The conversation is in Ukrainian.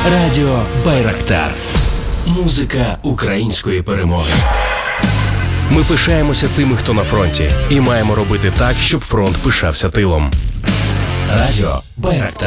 Радіо Байрактар. Музика української перемоги. Ми пишаємося тими, хто на фронті, і маємо робити так, щоб фронт пишався тилом. Радіо Байрактар.